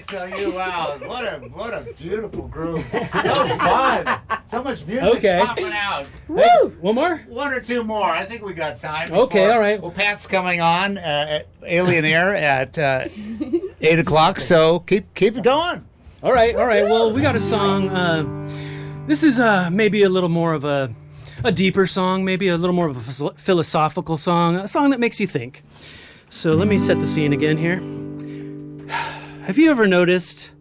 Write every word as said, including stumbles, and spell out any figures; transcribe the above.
tell you, wow, what a what a beautiful group. So fun. So much music Okay. popping out. Woo! One more? One or two more. I think we got time. Okay, before- all right. Well, Pat's coming on uh, at Alien Air at uh, eight o'clock, so keep keep it going. All right, all right. Well, we got a song. Uh, this is uh, maybe a little more of a, a deeper song, maybe a little more of a phis- philosophical song, a song that makes you think. So let me set the scene again here. Have you ever noticed